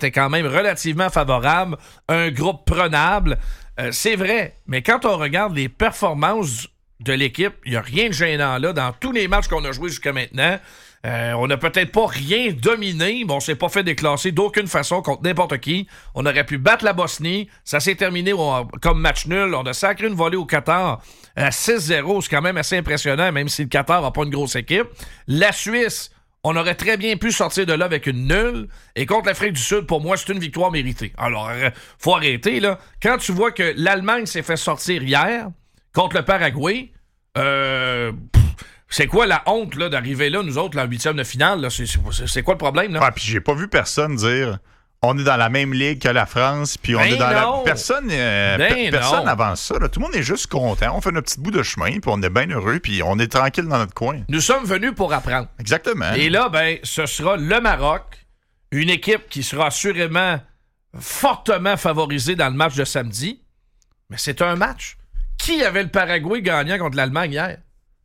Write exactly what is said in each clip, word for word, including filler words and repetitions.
était quand même relativement favorable, un groupe prenable. Euh, c'est vrai, mais quand on regarde les performances de l'équipe, il n'y a rien de gênant là. Dans tous les matchs qu'on a joués jusqu'à maintenant, euh, on n'a peut-être pas rien dominé, mais on ne s'est pas fait déclasser d'aucune façon contre n'importe qui. On aurait pu battre la Bosnie. Ça s'est terminé au, comme match nul. On a sacré une volée au Qatar à six zéro. C'est quand même assez impressionnant, même si le Qatar n'a pas une grosse équipe. La Suisse, on aurait très bien pu sortir de là avec une nulle. Et contre l'Afrique du Sud, pour moi, c'est une victoire méritée. Alors, euh, faut arrêter, là. Quand tu vois que l'Allemagne s'est fait sortir hier contre le Paraguay, euh, pff, c'est quoi la honte là, d'arriver là, nous autres, là, en huitième de finale? Là? C'est, c'est, c'est quoi le problème? Là? Ah, puis j'ai pas vu personne dire on est dans la même ligue que la France, puis on ben est dans non. la... Personne, euh, ben pe- personne non. avance ça. Là. Tout le monde est juste content. On fait notre petit bout de chemin, puis on est bien heureux, puis on est tranquille dans notre coin. Nous sommes venus pour apprendre. Exactement. Et là, ben, ce sera le Maroc, une équipe qui sera assurément fortement favorisée dans le match de samedi. Mais c'est un match. Qui avait le Paraguay gagnant contre l'Allemagne hier?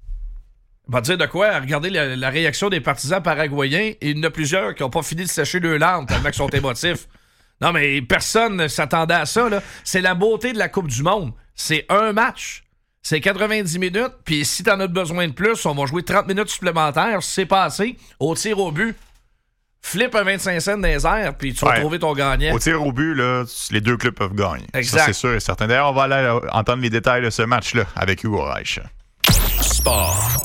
On va dire de quoi? Regardez la, la réaction des partisans paraguayens. Et il y en a plusieurs qui n'ont pas fini de sécher leurs larmes tellement qu'ils sont émotifs. Non, mais personne ne s'attendait à ça. Là. C'est la beauté de la Coupe du Monde. C'est un match. C'est quatre-vingt-dix minutes. Puis si t'en as besoin de plus, on va jouer trente minutes supplémentaires. Si c'est pas assez, au tir au but, flippe un vingt-cinq cents dans les airs, puis tu vas Ouais. trouver ton gagnant. Au tir au but, là, les deux clubs peuvent gagner. Exact. Ça, c'est sûr et certain. D'ailleurs, on va aller euh, entendre les détails de ce match-là avec Hugo Reich. Sport.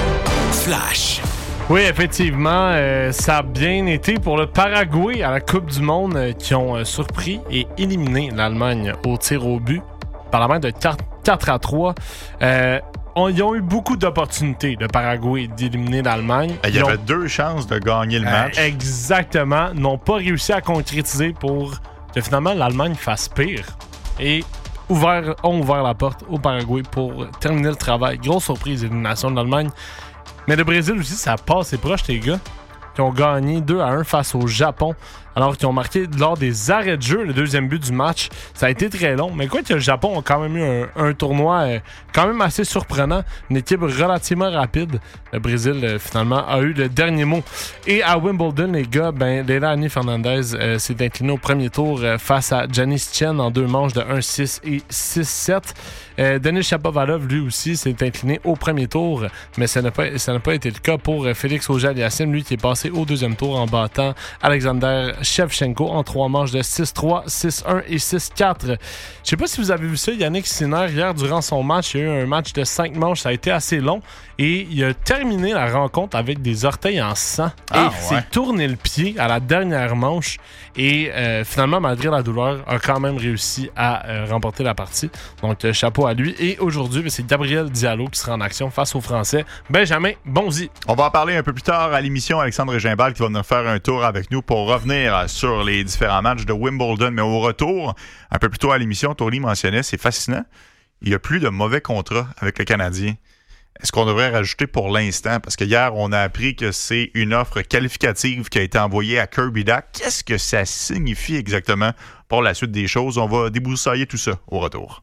Flash. Oui, effectivement, euh, ça a bien été pour le Paraguay à la Coupe du Monde euh, qui ont euh, surpris et éliminé l'Allemagne au tir au but par la main de quatre à trois. Euh, on, ils ont eu beaucoup d'opportunités, le Paraguay, d'éliminer l'Allemagne. Il y Ils avait ont, deux chances de gagner le match. Euh, exactement. N'ont pas réussi à concrétiser pour que finalement l'Allemagne fasse pire. Et ouvert, ont ouvert la porte au Paraguay pour terminer le travail. Grosse surprise, élimination de l'Allemagne. Mais le Brésil aussi, ça passe et proche, les gars, qui ont gagné deux à un face au Japon, alors qu'ils ont marqué lors des arrêts de jeu le deuxième but du match. Ça a été très long, mais quoi que le Japon a quand même eu un, un tournoi euh, quand même assez surprenant, une équipe relativement rapide. Le Brésil, euh, finalement, a eu le dernier mot. Et à Wimbledon, les gars, ben, Leilani Fernandez euh, s'est incliné au premier tour euh, face à Janice Chen en deux manches de un six et six sept. Euh, Denis Shapovalov, lui aussi, s'est incliné au premier tour, mais ça n'a pas, ça n'a pas été le cas pour euh, Félix Auger-Aliassime, lui qui est passé au deuxième tour en battant Alexander Shevchenko en trois manches de six trois, six un et six quatre. Je sais pas si vous avez vu ça, Yannick Sinner, hier, durant son match, il y a eu un match de cinq manches, ça a été assez long, et il a terminé la rencontre avec des orteils en sang. Ah, et ouais. s'est tourné le pied à la dernière manche, et euh, finalement, malgré la douleur, a quand même réussi à euh, remporter la partie. Donc, euh, chapeau à lui. Et aujourd'hui, c'est Gabriel Diallo qui sera en action face aux Français. Benjamin Bonzi. On va en parler un peu plus tard à l'émission. Alexandre Gimbal qui va nous faire un tour avec nous pour revenir sur les différents matchs de Wimbledon. Mais au retour, un peu plus tôt à l'émission, Tony mentionnait, c'est fascinant. Il n'y a plus de mauvais contrats avec le Canadien. Est-ce qu'on devrait rajouter pour l'instant? Parce que hier, on a appris que c'est une offre qualificative qui a été envoyée à Kirby Dach. Qu'est-ce que ça signifie exactement pour la suite des choses? On va débroussailler tout ça au retour.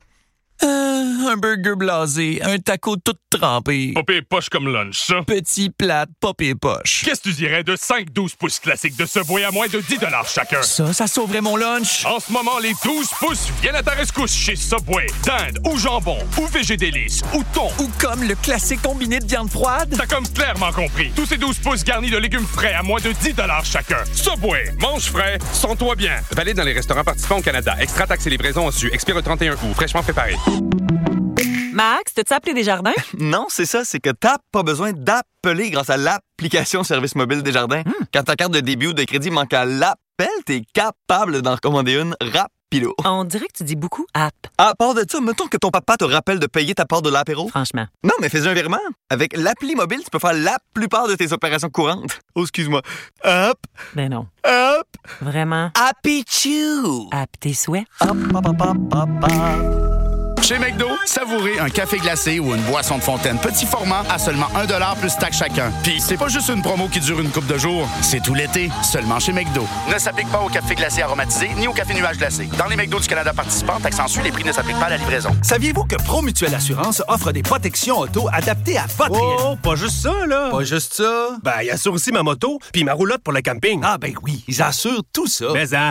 Euh, un burger blasé, un taco tout trempé. Popé poche comme lunch, ça. Petit plat, popé poche. Qu'est-ce que tu dirais de cinq douze pouces classiques de Subway à moins de dix dollars chacun? Ça, ça sauverait mon lunch. En ce moment, les douze pouces viennent à ta rescousse chez Subway. Dinde ou jambon, ou végé délice, ou thon. Ou comme le classique combiné de viande froide. T'as comme clairement compris. Tous ces douze pouces garnis de légumes frais à moins de dix dollars chacun. Subway, mange frais, sens-toi bien. Valide dans les restaurants participants au Canada. Extra taxes et livraison en su. Expire le trente et un août. Fraîchement préparé. Max, t'as-tu appelé Desjardins? Non, c'est ça, c'est que t'as pas besoin d'appeler grâce à l'application Service mobile Desjardins. Mm. Quand ta carte de débit ou de crédit manque à l'appel, t'es capable d'en recommander une rapido. On dirait que tu dis beaucoup « app ». À part de ça, mettons que ton papa te rappelle de payer ta part de l'apéro. Franchement. Non, mais fais un virement. Avec l'appli mobile, tu peux faire la plupart de tes opérations courantes. Oh, excuse-moi. Hop! Ben non. Hop! Vraiment? Happy Chew! App tes souhaits. Hop, hop, hop, hop, hop, hop. Chez McDo, savourez un café glacé ou une boisson de fontaine petit format à seulement un dollar plus taxe chacun. Puis c'est pas juste une promo qui dure une couple de jours, c'est tout l'été, seulement chez McDo. Ne s'applique pas au café glacé aromatisé ni au café nuage glacé. Dans les McDo du Canada participants, taxe en su, les prix ne s'appliquent pas à la livraison. Saviez-vous que Promutuelle Assurance offre des protections auto adaptées à votre Oh, réalité? pas juste ça, là! Pas juste ça? Ben, il assure aussi ma moto puis ma roulotte pour le camping. Ah ben oui, ils assurent tout ça. Mais hein,